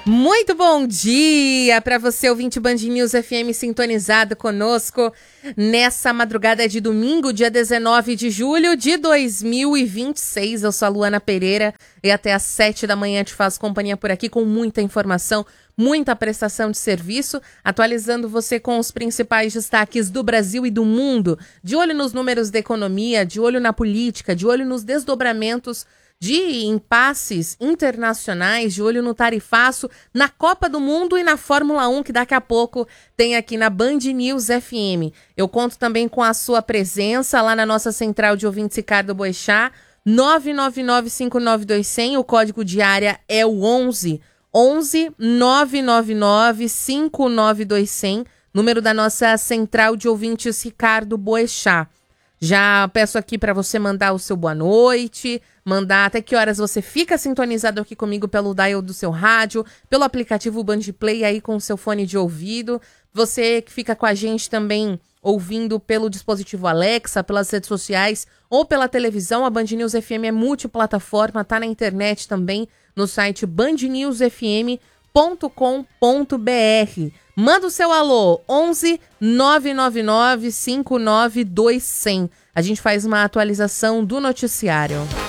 Muito bom dia para você, ouvinte Band News FM sintonizado conosco nessa madrugada de domingo, dia 19 de julho de 2026. Eu sou a Luana Pereira e até às 7 da manhã te faço companhia por aqui com muita informação, muita prestação de serviço, atualizando você com os principais destaques do Brasil e do mundo, de olho nos números da economia, de olho na política, de olho nos desdobramentos de impasses internacionais, de olho no tarifaço, na Copa do Mundo e na Fórmula 1, que daqui a pouco tem aqui na Band News FM. Eu conto também com a sua presença lá na nossa central de ouvintes Ricardo Boechat, 999-592-100, o código de área é o 11 999-592-100, número da nossa central de ouvintes Ricardo Boechat. Já peço aqui para você mandar o seu boa noite, mandar até que horas você fica sintonizado aqui comigo pelo dial do seu rádio, pelo aplicativo Band Play aí com o seu fone de ouvido. Você que fica com a gente também ouvindo pelo dispositivo Alexa, pelas redes sociais ou pela televisão, a Band News FM é multiplataforma, tá na internet também, no site bandnewsfm.com.br. Manda o seu alô, 11 999 592 100. A gente faz uma atualização do noticiário.